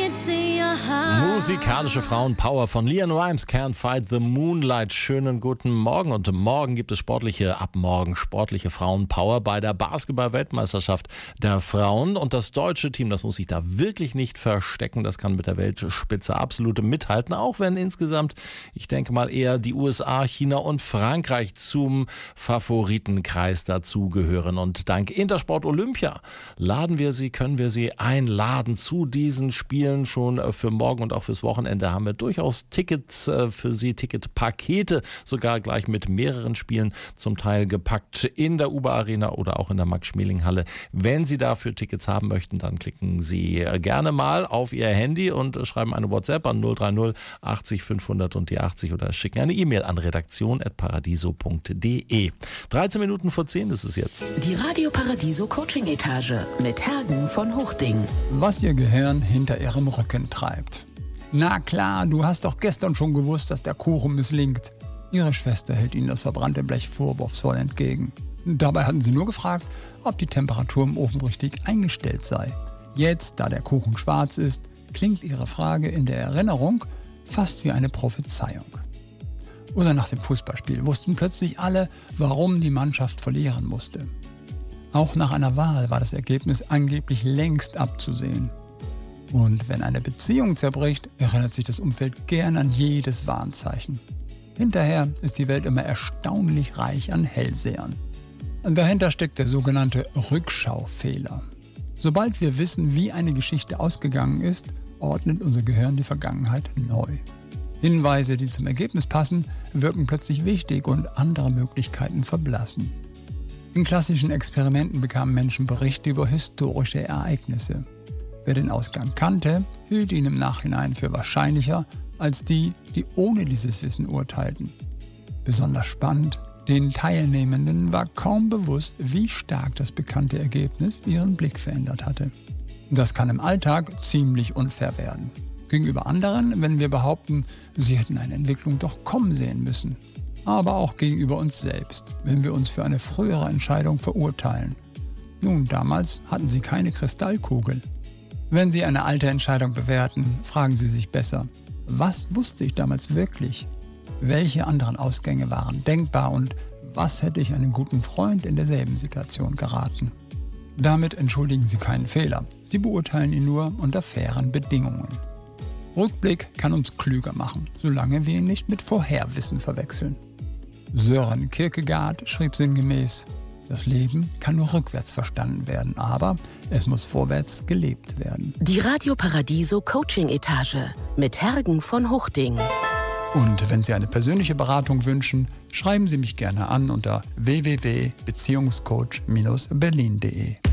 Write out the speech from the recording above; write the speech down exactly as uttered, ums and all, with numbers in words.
Musikalische Frauenpower von Leanne Rimes, Can't Fight the Moonlight. Schönen guten Morgen. Und morgen gibt es sportliche, ab morgen sportliche Frauenpower bei der Basketball-Weltmeisterschaft der Frauen. Und das deutsche Team, das muss sich da wirklich nicht verstecken. Das kann mit der Weltspitze absolut mithalten. Auch wenn insgesamt, ich denke mal, eher die U S A, China und Frankreich zum Favoritenkreis dazugehören. Und dank Intersport Olympia laden wir sie, können wir sie einladen zu diesen Spielen. Schon für morgen und auch fürs Wochenende haben wir durchaus Tickets für Sie, Ticketpakete, sogar gleich mit mehreren Spielen zum Teil gepackt in der Uber Arena oder auch in der Max-Schmeling-Halle. Wenn Sie dafür Tickets haben möchten, dann klicken Sie gerne mal auf Ihr Handy und schreiben eine WhatsApp an null drei null achtzig fünfhundert und die achtzig oder schicken eine E-Mail an redaktion at paradiso punkt de. dreizehn Minuten vor zehn ist es jetzt. Die Radio Paradiso Coaching Etage mit Hergen von Huchting. Was Ihr Gehirn hinter Ihrem Rücken treibt. Na klar, du hast doch gestern schon gewusst, dass der Kuchen misslingt. Ihre Schwester hält Ihnen das verbrannte Blech vorwurfsvoll entgegen. Dabei hatten Sie nur gefragt, ob die Temperatur im Ofen richtig eingestellt sei. Jetzt, da der Kuchen schwarz ist, klingt Ihre Frage in der Erinnerung fast wie eine Prophezeiung. Oder nach dem Fußballspiel wussten plötzlich alle, warum die Mannschaft verlieren musste. Auch nach einer Wahl war das Ergebnis angeblich längst abzusehen. Und wenn eine Beziehung zerbricht, erinnert sich das Umfeld gern an jedes Warnzeichen. Hinterher ist die Welt immer erstaunlich reich an Hellsehern. Dahinter steckt der sogenannte Rückschaufehler. Sobald wir wissen, wie eine Geschichte ausgegangen ist, ordnet unser Gehirn die Vergangenheit neu. Hinweise, die zum Ergebnis passen, wirken plötzlich wichtig und andere Möglichkeiten verblassen. In klassischen Experimenten bekamen Menschen Berichte über historische Ereignisse. Wer den Ausgang kannte, hielt ihn im Nachhinein für wahrscheinlicher als die, die ohne dieses Wissen urteilten. Besonders spannend, den Teilnehmenden war kaum bewusst, wie stark das bekannte Ergebnis ihren Blick verändert hatte. Das kann im Alltag ziemlich unfair werden. Gegenüber anderen, wenn wir behaupten, sie hätten eine Entwicklung doch kommen sehen müssen. Aber auch gegenüber uns selbst, wenn wir uns für eine frühere Entscheidung verurteilen. Nun, damals hatten sie keine Kristallkugel. Wenn Sie eine alte Entscheidung bewerten, fragen Sie sich besser, was wusste ich damals wirklich? Welche anderen Ausgänge waren denkbar und was hätte ich einem guten Freund in derselben Situation geraten? Damit entschuldigen Sie keinen Fehler, Sie beurteilen ihn nur unter fairen Bedingungen. Rückblick kann uns klüger machen, solange wir ihn nicht mit Vorherwissen verwechseln. Søren Kierkegaard schrieb sinngemäß, das Leben kann nur rückwärts verstanden werden, aber es muss vorwärts gelebt werden. Die Radio Paradiso Coaching Etage mit Hergen von Huchting. Und wenn Sie eine persönliche Beratung wünschen, schreiben Sie mich gerne an unter w w w punkt beziehungscoach Bindestrich berlin punkt de.